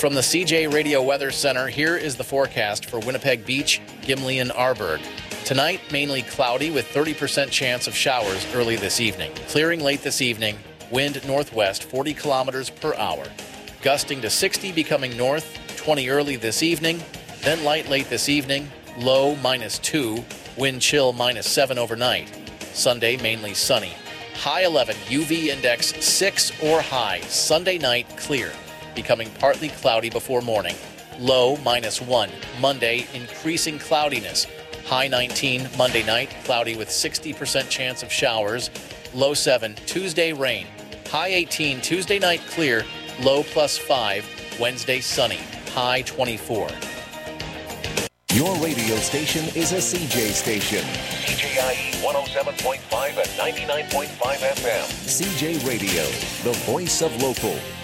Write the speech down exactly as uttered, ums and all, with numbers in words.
From the C J Radio Weather Center, here is the forecast for Winnipeg Beach, Gimli, and Arborg. Tonight, mainly cloudy with thirty percent chance of showers early this evening. Clearing late this evening, wind northwest forty kilometers per hour. Gusting to sixty, becoming north, twenty early this evening. Then light late this evening, low minus two, wind chill minus seven overnight. Sunday, mainly sunny. High eleven, U V index six or high. Sunday night, clear, becoming partly cloudy before morning. Low minus one. Monday, increasing cloudiness. High nineteen, Monday night, cloudy with sixty percent chance of showers. Low seven, Tuesday rain. High eighteen, Tuesday night clear. Low plus five, Wednesday sunny. High twenty-four. Your radio station is a C J station. C J I E one oh seven point five and ninety-nine point five F M. C J Radio, the voice of local.